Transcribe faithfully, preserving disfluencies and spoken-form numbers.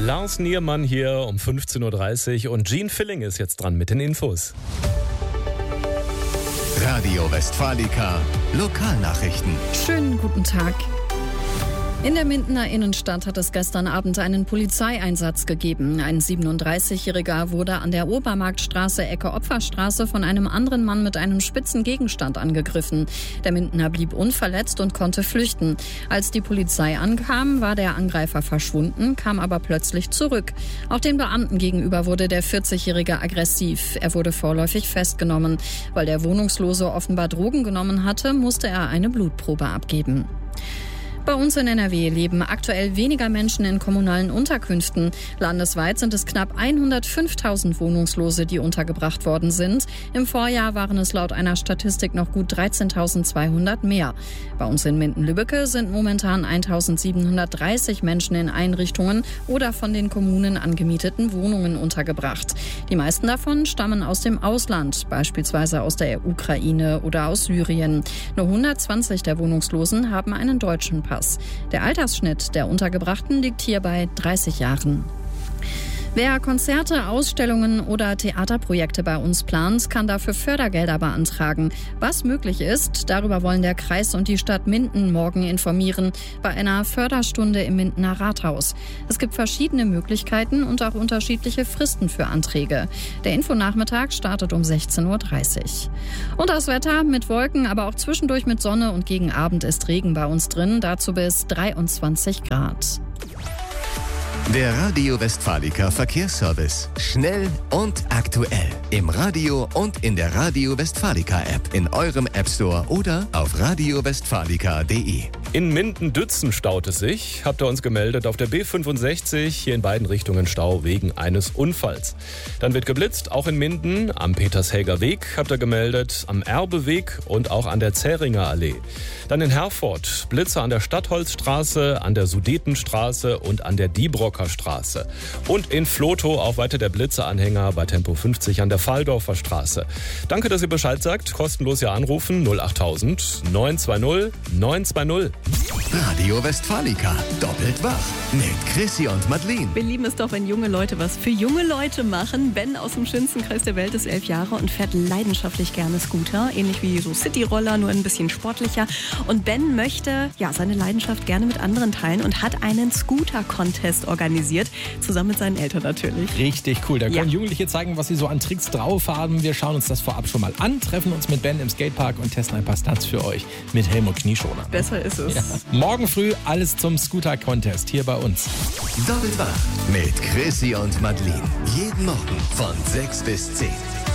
Lars Niermann hier um fünfzehn Uhr dreißig und Gene Filling ist jetzt dran mit den Infos. Radio Westfalica, Lokalnachrichten. Schönen guten Tag. In der Mindener Innenstadt hat es gestern Abend einen Polizeieinsatz gegeben. Ein siebenunddreißigjähriger wurde an der Obermarktstraße Ecke Opferstraße von einem anderen Mann mit einem spitzen Gegenstand angegriffen. Der Mindener blieb unverletzt und konnte flüchten. Als die Polizei ankam, war der Angreifer verschwunden, kam aber plötzlich zurück. Auch den Beamten gegenüber wurde der vierzigjährige aggressiv. Er wurde vorläufig festgenommen. Weil der Wohnungslose offenbar Drogen genommen hatte, musste er eine Blutprobe abgeben. Bei uns in N R W leben aktuell weniger Menschen in kommunalen Unterkünften. Landesweit sind es knapp hundertfünftausend Wohnungslose, die untergebracht worden sind. Im Vorjahr waren es laut einer Statistik noch gut dreizehntausendzweihundert mehr. Bei uns in Minden-Lübbecke sind momentan eintausendsiebenhundertdreißig Menschen in Einrichtungen oder von den Kommunen angemieteten Wohnungen untergebracht. Die meisten davon stammen aus dem Ausland, beispielsweise aus der Ukraine oder aus Syrien. Nur hundertzwanzig der Wohnungslosen haben einen deutschen Pass. Der Altersschnitt der Untergebrachten liegt hier bei dreißig Jahren. Wer Konzerte, Ausstellungen oder Theaterprojekte bei uns plant, kann dafür Fördergelder beantragen. Was möglich ist, darüber wollen der Kreis und die Stadt Minden morgen informieren bei einer Förderstunde im Mindener Rathaus. Es gibt verschiedene Möglichkeiten und auch unterschiedliche Fristen für Anträge. Der Infonachmittag startet um sechzehn Uhr dreißig. Und das Wetter mit Wolken, aber auch zwischendurch mit Sonne und gegen Abend ist Regen bei uns drin, dazu bis dreiundzwanzig Grad. Der Radio Westfalica Verkehrsservice. Schnell und aktuell. Im Radio und in der Radio Westfalica App. In eurem App Store oder auf radio westfalica punkt de. In Minden-Dützen staut es sich, habt ihr uns gemeldet, auf der B fünfundsechzig, hier in beiden Richtungen Stau wegen eines Unfalls. Dann wird geblitzt, auch in Minden, am Petershelger Weg, habt ihr gemeldet, am Erbeweg und auch an der Zähringer Allee. Dann in Herford, Blitze an der Stadtholzstraße, an der Sudetenstraße und an der Diebrocker Straße. Und in Vlotho auch weiter der Blitzeanhänger bei Tempo fünfzig an der Fahldorfer Straße. Danke, dass ihr Bescheid sagt, kostenlos ja anrufen, null achttausend neun zwei null neun zwei null. Radio Westfalica, doppelt wach mit Chrissy und Madeleine. Wir lieben es doch, wenn junge Leute was für junge Leute machen. Ben aus dem schönsten Kreis der Welt ist elf Jahre und fährt leidenschaftlich gerne Scooter. Ähnlich wie so Cityroller, nur ein bisschen sportlicher. Und Ben möchte ja seine Leidenschaft gerne mit anderen teilen und hat einen Scooter-Contest organisiert. Zusammen mit seinen Eltern natürlich. Richtig cool. Da können Ja. Jugendliche zeigen, was sie so an Tricks drauf haben. Wir schauen uns das vorab schon mal an, treffen uns mit Ben im Skatepark und testen ein paar Stunts für euch mit Helm und Knieschoner. Besser ist es. Ja. Morgen früh alles zum Scooter-Contest hier bei uns. Doppelt wach mit Chrissy und Madeleine. Jeden Morgen von sechs bis zehn.